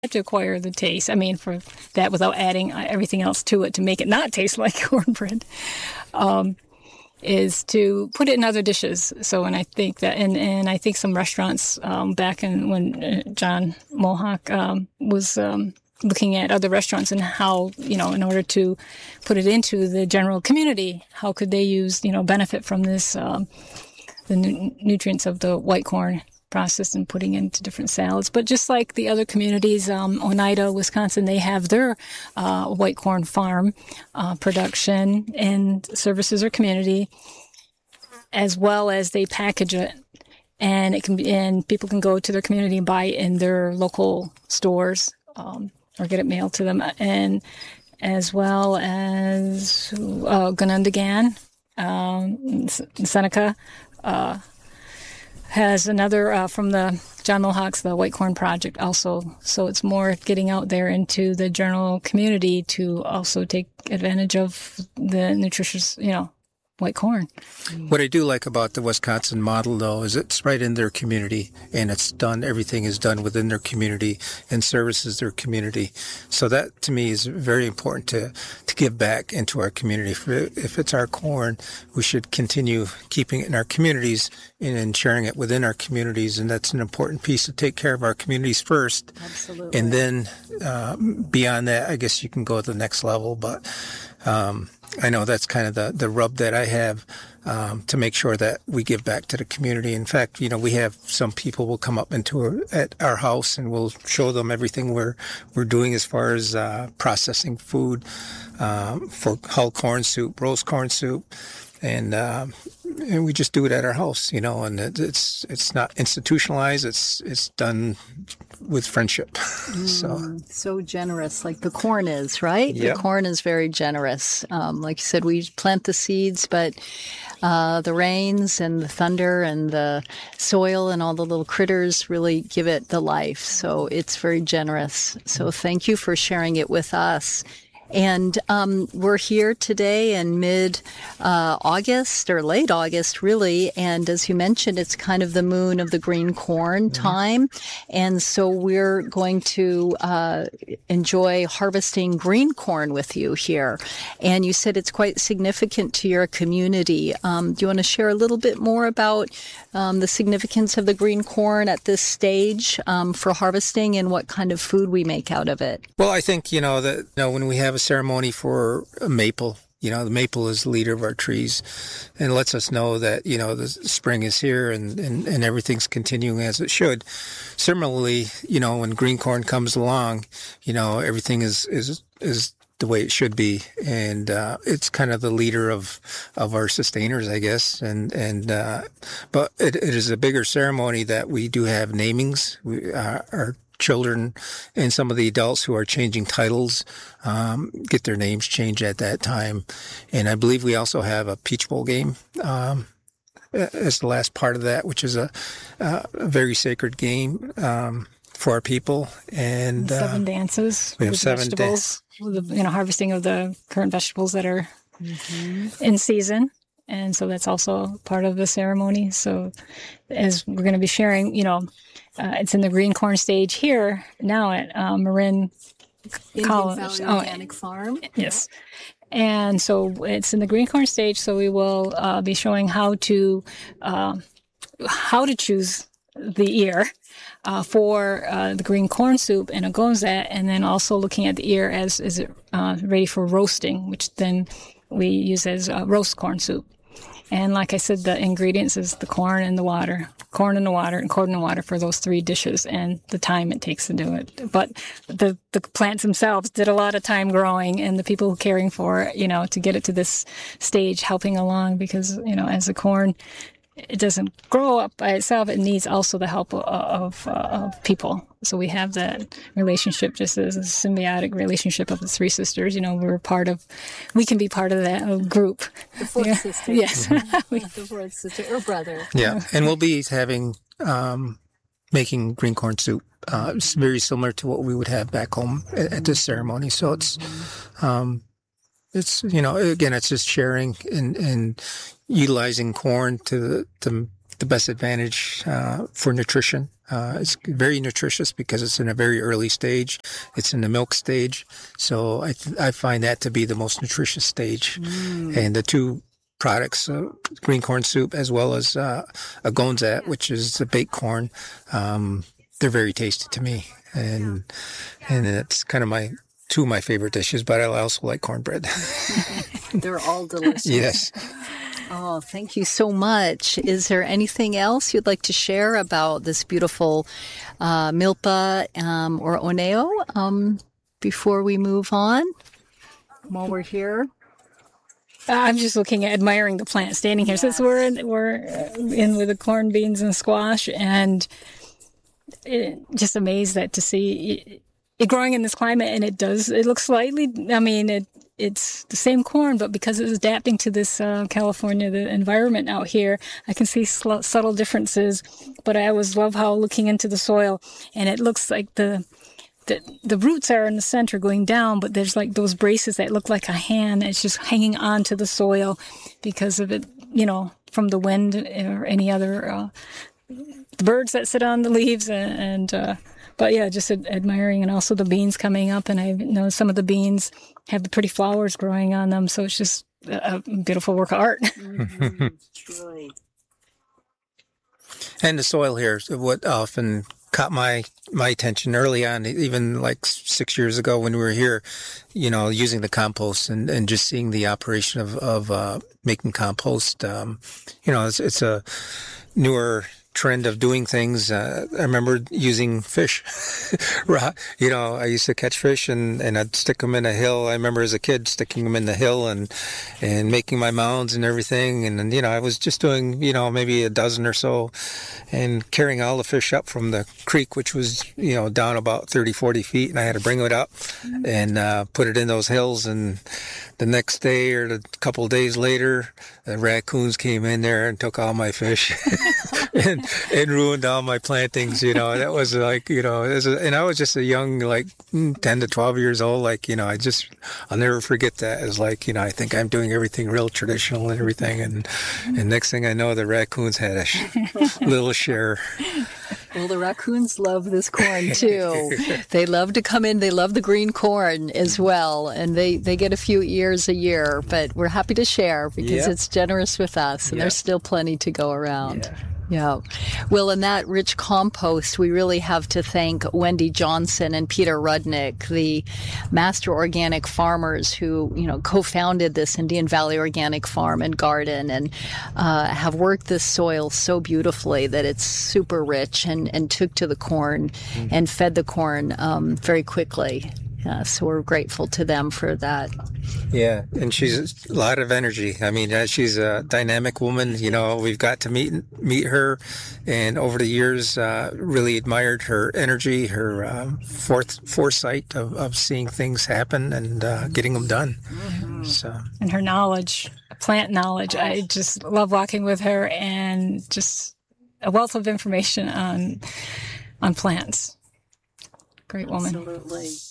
to acquire the taste. I mean, for that without adding everything else to it to make it not taste like cornbread, is to put it in other dishes. So, and I think that, and I think some restaurants back in when John Mohawk was looking at other restaurants and how, in order to put it into the general community, how could they use, benefit from this, the nutrients of the white corn processed and putting into different salads. But just like the other communities, Oneida, Wisconsin, they have their white corn farm production and services their community, as well as they package it. And it can be, and people can go to their community and buy it in their local stores, or get it mailed to them, and as well as Ganundagan, Seneca has another from the John Mohawk's, the White Corn Project also. So it's more getting out there into the general community to also take advantage of the nutritious, white corn. What I do like about the Wisconsin model, though, is it's right in their community, and everything is done within their community and services their community. So that, to me, is very important to give back into our community. If it's our corn, we should continue keeping it in our communities and sharing it within our communities, and that's an important piece to take care of our communities first. Absolutely. And then beyond that, I guess you can go to the next level, but I know that's kind of the rub that I have to make sure that we give back to the community. In fact, we have some people will come up at our house and we'll show them everything we're doing as far as processing food for hull corn soup, roast corn soup, and we just do it at our house, and it's not institutionalized. It's done with friendship. So generous, like the corn is, right? Yep. The corn is very generous. Like you said, we plant the seeds, but the rains and the thunder and the soil and all the little critters really give it the life. So it's very generous. So thank you for sharing it with us. And we're here today in mid-August or late August, really. And as you mentioned, it's kind of the moon of the green corn time. And so we're going to enjoy harvesting green corn with you here. And you said it's quite significant to your community. Do you want to share a little bit more about the significance of the green corn at this stage for harvesting and what kind of food we make out of it? Well, I think, that when we have a ceremony for a maple, the maple is the leader of our trees and lets us know that, the spring is here and everything's continuing as it should. Similarly, when green corn comes along, everything is the way it should be. And it's kind of the leader of our sustainers, I guess. But it is a bigger ceremony that we do have namings. Our children and some of the adults who are changing titles get their names changed at that time. And I believe we also have a Peach Bowl game as the last part of that, which is a very sacred game for our people. And 7 dances. We have 7 dances. Harvesting of the current vegetables that are in season. And so that's also part of the ceremony. So as we're going to be sharing, it's in the green corn stage here now at Marin College. Organic Farm. Yes. And so it's in the green corn stage. So we will be showing how to choose the ear for the green corn soup and a gozat, and then also looking at the ear as is it ready for roasting, which then we use as roast corn soup. And like I said, the ingredients is the corn and the water for those 3 dishes and the time it takes to do it. But the plants themselves did a lot of time growing, and the people caring for it, to get it to this stage, helping along, because, as the corn, it doesn't grow up by itself. It needs also the help of people. So we have that relationship just as a symbiotic relationship of the 3 sisters. We can be part of that group. The 4th sister. Yes. The 4th sister or brother. Yeah. And we'll be making green corn soup. It's very similar to what we would have back home at this ceremony. So it's again, it's just sharing and utilizing corn to the best advantage for nutrition. It's very nutritious because it's in a very early stage. It's in the milk stage. So I find that to be the most nutritious stage. And the two products, green corn soup as well as a gonzat, which is the baked corn, they're very tasty to me. And it's kind of two of my favorite dishes, but I also like cornbread. They're all delicious. Yes. Oh, thank you so much. Is there anything else you'd like to share about this beautiful milpa or oneo before we move on? While we're here. I'm just admiring the plant standing here. Since we're in with the corn, beans, and squash, and just amazed to see it growing in this climate. And it looks slightly, it's the same corn, but because it's adapting to this California, the environment out here, I can see subtle differences. But I always love how looking into the soil, and it looks like the roots are in the center going down, but there's like those braces that look like a hand. It's just hanging on to the soil because of it, from the wind or any other birds that sit on the leaves. But yeah, just admiring, and also the beans coming up. And I know some of the beans have the pretty flowers growing on them. So it's just a beautiful work of art. Mm-hmm. Really. And the soil here is what often caught my attention early on, even like 6 years ago when we were here, using the compost and just seeing the operation of making compost. It's a newer trend of doing things. I remember using fish. I used to catch fish and I'd stick them in a hill. I remember as a kid sticking them in the hill and making my mounds and everything. And then, I was just doing, maybe a dozen or so and carrying all the fish up from the creek, which was, down about 30, 40 feet. And I had to bring it up and put it in those hills. And the next day or a couple of days later, the raccoons came in there and took all my fish and ruined all my plantings. That was like, and I was just a young, 10 to 12 years old. I'll never forget that. As I think I'm doing everything real traditional and everything. And next thing I know, the raccoons had a little share. Well, the raccoons love this corn too. They love to come in. They love the green corn as well. And they get a few ears a year, but we're happy to share because it's generous with us and there's still plenty to go around. Yeah. Well, in that rich compost, we really have to thank Wendy Johnson and Peter Rudnick, the master organic farmers who, co-founded this Indian Valley Organic Farm and Garden and have worked this soil so beautifully that it's super rich and took to the corn and fed the corn very quickly. So we're grateful to them for that. Yeah, and she's a lot of energy. She's a dynamic woman. We've got to meet her, and over the years, really admired her energy, her foresight of seeing things happen and getting them done. Mm-hmm. And her knowledge, plant knowledge. I just love walking with her, and just a wealth of information on plants. Great woman. Absolutely.